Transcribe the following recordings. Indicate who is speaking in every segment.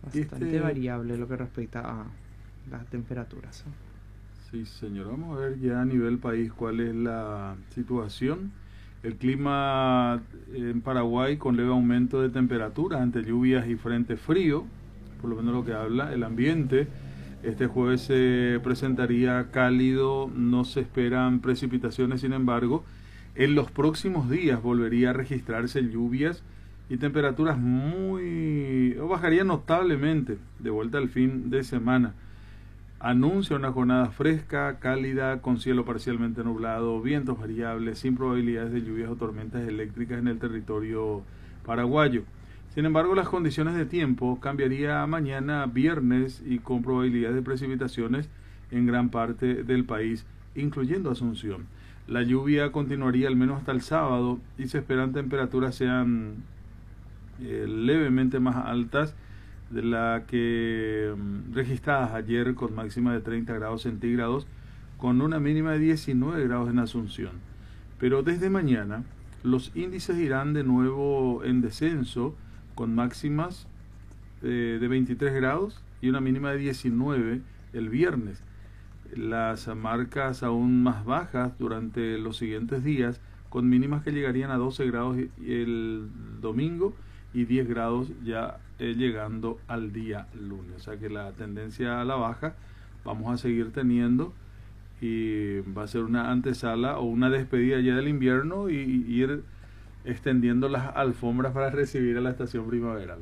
Speaker 1: Bastante variable lo que respecta a las temperaturas.
Speaker 2: Sí, señor. Vamos a ver ya a nivel país cuál es la situación. El clima en Paraguay con leve aumento de temperatura ante lluvias y frente frío, por lo menos lo que habla el ambiente. Este jueves se presentaría cálido, no se esperan precipitaciones, sin embargo, en los próximos días volvería a registrarse lluvias y temperaturas bajarían notablemente de vuelta al fin de semana. Anuncia una jornada fresca, cálida, con cielo parcialmente nublado, vientos variables, sin probabilidades de lluvias o tormentas eléctricas en el territorio paraguayo. Sin embargo, las condiciones de tiempo cambiaría mañana viernes y con probabilidades de precipitaciones en gran parte del país, incluyendo Asunción. La lluvia continuaría al menos hasta el sábado y se esperan temperaturas sean levemente más altas de la que registradas ayer, con máxima de 30 grados centígrados, con una mínima de 19 grados en Asunción. Pero desde mañana los índices irán de nuevo en descenso, con máximas de 23 grados y una mínima de 19 el viernes. Las marcas aún más bajas durante los siguientes días, con mínimas que llegarían a 12 grados el domingo y 10 grados ya llegando al día lunes. O sea que la tendencia a la baja vamos a seguir teniendo, y va a ser una antesala o una despedida ya del invierno y ir extendiendo las alfombras para recibir a la estación primaveral.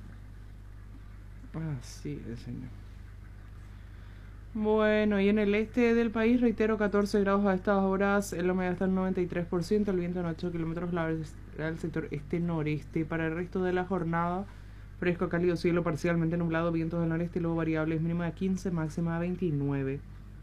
Speaker 1: Así es, señor. Bueno, y en el este del país, reitero, 14 grados a estas horas, la humedad está en 93%, el viento en 8 kilómetros la hora del sector este-noreste. Para el resto de la jornada, fresco, cálido, cielo parcialmente nublado, vientos del noreste y luego variables, mínima de 15, máxima de 29.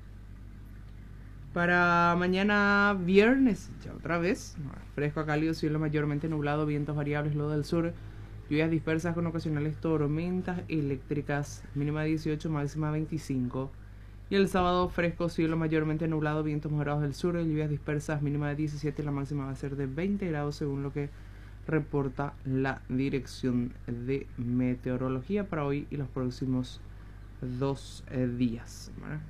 Speaker 1: Para mañana viernes, ya otra vez, fresco, cálido, cielo mayormente nublado, vientos variables, luego del sur, lluvias dispersas con ocasionales tormentas eléctricas, mínima de 18, máxima de 25. Y el sábado, fresco, cielo mayormente nublado, vientos moderados del sur, lluvias dispersas, mínima de 17, la máxima va a ser de 20 grados según lo que reporta la Dirección de Meteorología para hoy y los próximos 2 días.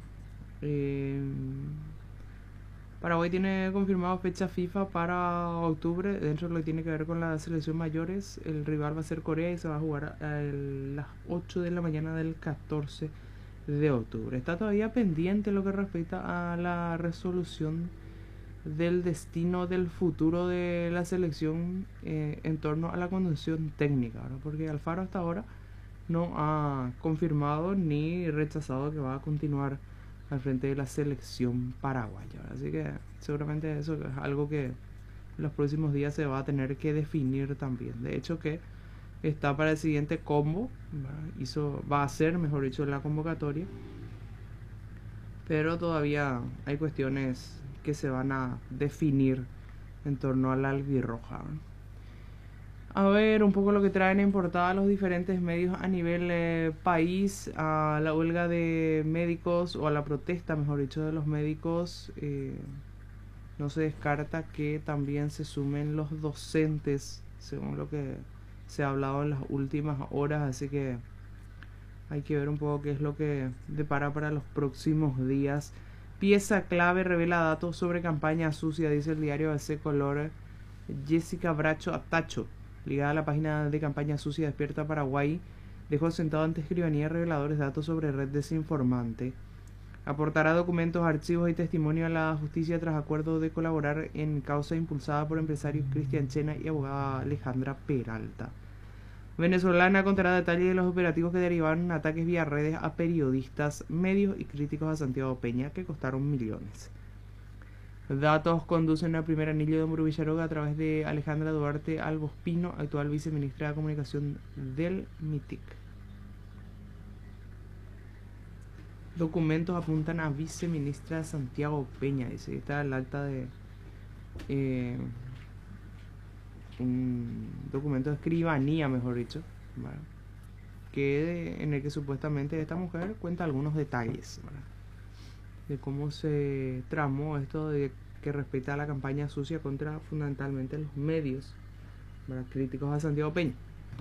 Speaker 1: Paraguay tiene confirmado fecha FIFA para octubre, dentro de lo que tiene que ver con la selección mayores. El rival va a ser Corea y se va a jugar a las 8 de la mañana del 14 de octubre. Está todavía pendiente lo que respecta a la resolución del destino del futuro de la selección en torno a la conducción técnica, ¿verdad? Porque Alfaro hasta ahora no ha confirmado ni rechazado que va a continuar al frente de la selección paraguaya, ¿verdad? Así que seguramente eso es algo que en los próximos días se va a tener que definir también. De hecho que está para el siguiente combo, va a ser, mejor dicho, la convocatoria, pero todavía hay cuestiones que se van a definir en torno a la albirroja. A ver un poco lo que traen en portada los diferentes medios a nivel país, a la huelga de médicos, o a la protesta, mejor dicho, de los médicos. No se descarta que también se sumen los docentes, según lo que se ha hablado en las últimas horas, así que hay que ver un poco qué es lo que depara para los próximos días. Pieza clave revela datos sobre campaña sucia, dice el diario AC Color. Jessica Bracho Atacho, ligada a la página de campaña sucia Despierta Paraguay, dejó sentado ante escribanía reveladores datos sobre red desinformante. Aportará documentos, archivos y testimonio a la justicia tras acuerdo de colaborar en causa impulsada por empresarios Cristian Chena y abogada Alejandra Peralta. Venezolana contará detalles de los operativos que derivaron en ataques vía redes a periodistas, medios y críticos a Santiago Peña, que costaron millones. Datos conducen al primer anillo de Muro Villaroga a través de Alejandra Duarte Albospino, actual viceministra de Comunicación del MITIC. Documentos apuntan a viceministra Santiago Peña, dice, está el acta de un documento de escribanía, mejor dicho, ¿verdad? En el que supuestamente esta mujer cuenta algunos detalles, ¿verdad?, de cómo se tramó esto de que respecta a la campaña sucia contra fundamentalmente los medios, ¿verdad?, críticos a Santiago Peña.